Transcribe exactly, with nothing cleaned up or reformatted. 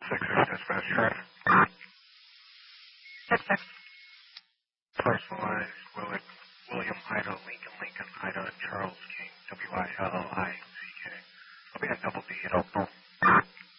six six dispatch, correct. Six six. Personalized William, William Ida, Lincoln, Lincoln, Ida, Charles King, W I L L I C K. I'll be at double D at Oakville.